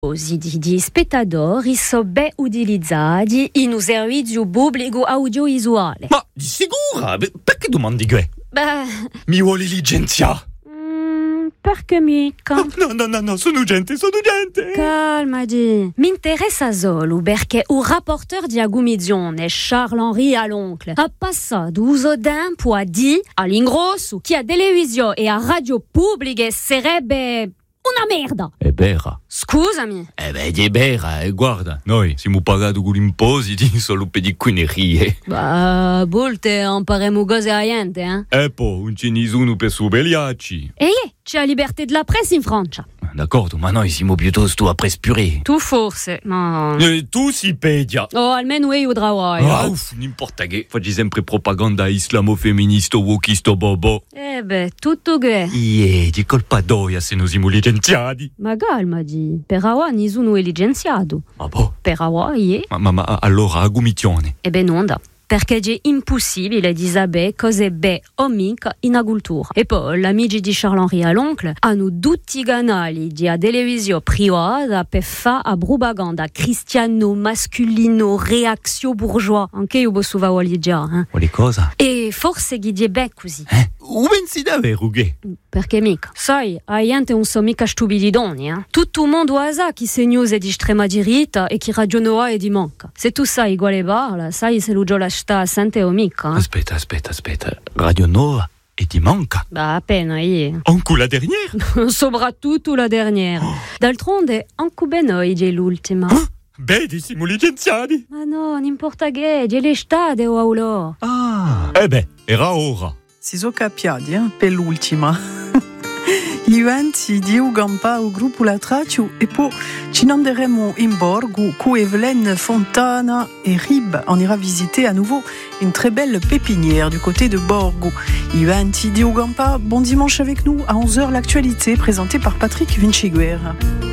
Di spettatori sono ben utilizzati in un servizio pubblico audiovisuale. Ma di sicuro? Perché domandi che? Beh, Mi vuole licenziare? perché mica? No, sono gente. Calmati. Mi interessa solo perché un rapporteur di Agumizione, Charles-Henri Aloncle, ha passato uso tempo a dire all'ingrosso che a televisione e a radio pubbliche sarebbe una merda. È vera. Scusami. È vera, guarda, noi siamo pagati con impositi solo per di quinerie. Bah, a volte impariamo cose a niente, eh? E poi non ce ne sono per sobeliarci. C'è la libertà della presse in Francia. D'accordo, ma noi siamo piuttosto a prespurare. Tu forse, ma... Tu si pedia. Oh, almeno io travaglio. N'importa che. Facci sempre propaganda islamofemminista wokista bobo. Tutto che... Di colpa d'oia se non siamo licenziati. Ma calmati, per ora nessuno è licenziato. Ah boh? Per ora, Ma allora, agumitione. non da. Perché è impossibile di sapere cosa è o mica in agricoltura. E poi gli amici di Charles-Henri Aloncle hanno tutti i canali di televisione privata per fare propaganda cristiano, masculino, reazione bourgeois. Anche io posso voglio dire. Quali cosa? E forse che è ben così. O pensi davvero che? Perché mica? Sai, a gente non sono mica stupididoni, Tutto il mondo sa chi se news è di estrema diritta e chi ragionò e di manca. Se tu sai quale parla, sai se lo giola sta sente o mica. Aspetta. Radio Nova e ti manca? Bah, appena Anche la dernière? Soprattutto la dernière. D'altronde, anche ben noi è l'ultima. Siamo licenziati. Ma no, non importa che, è l'estate o aulò. Era ora. Si sono capiati, per l'ultima. Gli eventi di Ugampa o gruppo La Traccio e poi ci andremo in borgo con Evelyne Fontana et Rib. On ira visiter à nouveau une très belle pépinière du côté de Borgo. Gli eventi di Ugampa, bon dimanche avec nous à 11h l'actualité présentée par Patrick Vinciguer.